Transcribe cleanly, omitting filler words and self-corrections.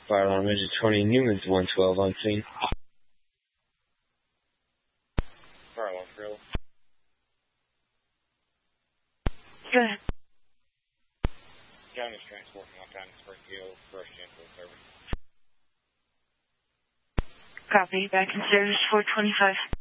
Fire alarm engine 20 Newman's 112 on scene. Fire alarm trailer. Go ahead. John is transporting one time to Springfield, first ambulance service. Copy. Back in service 425.